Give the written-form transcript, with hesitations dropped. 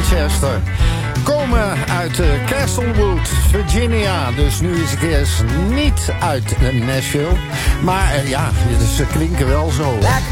Manchester. Komen uit Castlewood, Virginia. Dus nu is ik eerst niet uit Nashville. Maar ja, ze klinken wel zo.